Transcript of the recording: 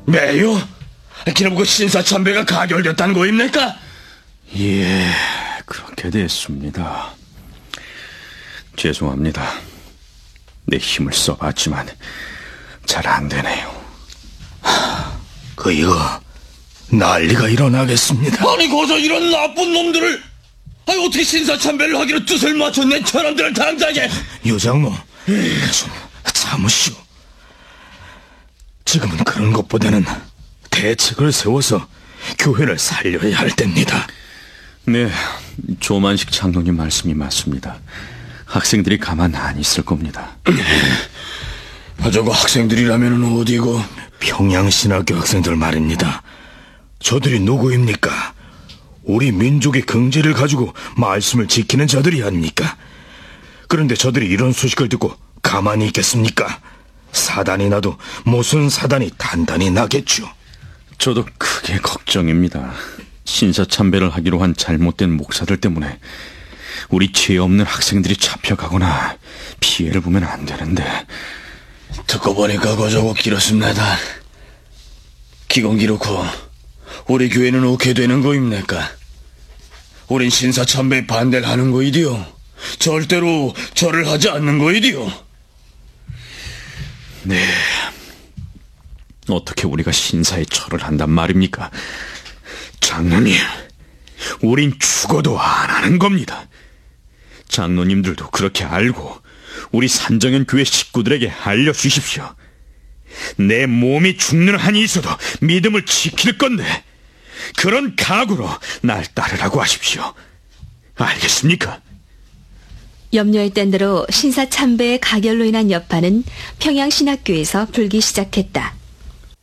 매요? 기름 그 신사참배가 가결됐다는 거입니까? 예, 그렇게 됐습니다. 죄송합니다. 내 힘을 써봤지만 잘 안 되네요. 이거 난리가 일어나겠습니다. 아니 거저 이런 나쁜 놈들을 어떻게 신사참배를 하기로 뜻을 맞췄네. 저놈들을 당장에. 유장로, 좀 참으시오. 지금은 그런 것보다는 대책을 세워서 교회를 살려야 할 때입니다. 네, 조만식 장로님 말씀이 맞습니다. 학생들이 가만 안 있을 겁니다. 저거 학생들이라면 어디고? 평양신학교 학생들 말입니다. 저들이 누구입니까? 우리 민족의 긍지를 가지고 말씀을 지키는 자들이 아닙니까? 그런데 저들이 이런 소식을 듣고 가만히 있겠습니까? 사단이 나도 무슨 사단이 단단히 나겠죠. 저도 크게 걱정입니다. 신사참배를 하기로 한 잘못된 목사들 때문에 우리 죄 없는 학생들이 잡혀가거나 피해를 보면 안 되는데. 듣고 보니까 거저고 길었습니다. 기건 기록고 우리 교회는 어떻게 되는 거입니까? 우린 신사참배에 반대를 하는 거이디요. 절대로 절을 하지 않는 거이디요. 네, 어떻게 우리가 신사에 절을 한단 말입니까? 장로님, 우린 죽어도 안 하는 겁니다. 장로님들도 그렇게 알고 우리 산정현 교회 식구들에게 알려주십시오. 내 몸이 죽는 한이 있어도 믿음을 지킬 건데 그런 각오로 날 따르라고 하십시오. 알겠습니까? 염려했던 대로 신사참배의 가결로 인한 여파는 평양신학교에서 불기 시작했다.